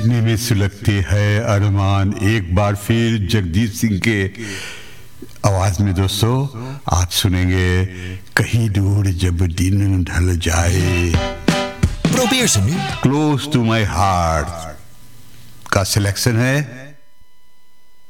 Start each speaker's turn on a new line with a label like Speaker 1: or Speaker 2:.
Speaker 1: सीने में सुलगते हैं अरमान। एक बार फिर जगजीत सिंह के आवाज में दोस्तों आप सुनेंगे कहीं दूर जब दिन ढल जाए।
Speaker 2: Probeer ze nu.
Speaker 1: Close to my heart का सिलेक्शन है